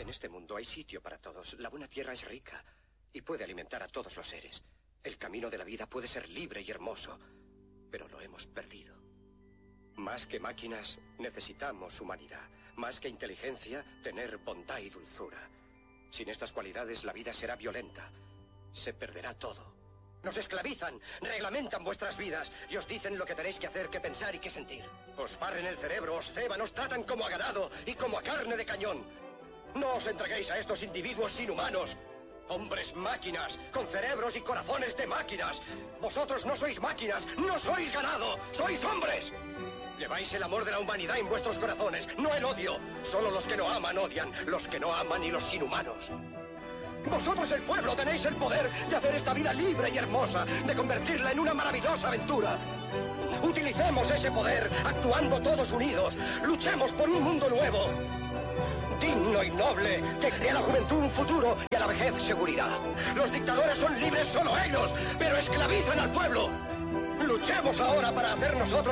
En este mundo hay sitio para todos. La buena tierra es rica y puede alimentar a todos los seres. El camino de la vida puede ser libre y hermoso, pero lo hemos perdido. Más que máquinas, necesitamos humanidad. Más que inteligencia, tener bondad y dulzura. Sin estas cualidades, la vida será violenta. Se perderá todo. Nos esclavizan, reglamentan vuestras vidas y os dicen lo que tenéis que hacer, que pensar y que sentir. Os barren el cerebro, os ceban, os tratan como a ganado y como a carne de cañón. No os entreguéis a estos individuos inhumanos. Hombres máquinas, con cerebros y corazones de máquinas. Vosotros no sois máquinas, no sois ganado, sois hombres. Lleváis el amor de la humanidad en vuestros corazones, no el odio. Solo los que no aman odian, los que no aman y los inhumanos. Vosotros, el pueblo, tenéis el poder de hacer esta vida libre y hermosa, de convertirla en una maravillosa aventura. Utilicemos ese poder, actuando todos unidos. Luchemos por un mundo nuevo, digno y noble, que dé a la juventud un futuro y a la vejez seguridad. Los dictadores son libres solo ellos, pero esclavizan al pueblo. Luchemos ahora para hacer nosotros